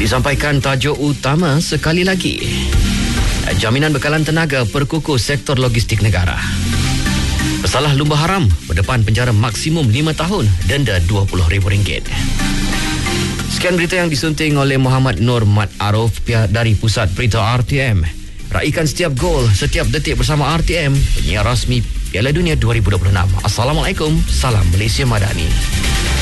Disampaikan tajuk utama sekali lagi. Jaminan bekalan tenaga perkukuh sektor logistik negara. Bersalah lumba haram, berdepan penjara maksimum 5 tahun, denda RM20,000. Sekian berita yang disunting oleh Muhammad Nur Mat Aruf dari Pusat Berita RTM. Raikan setiap gol, setiap detik bersama RTM, penyiar rasmi Piala Dunia 2026. Assalamualaikum, salam Malaysia Madani.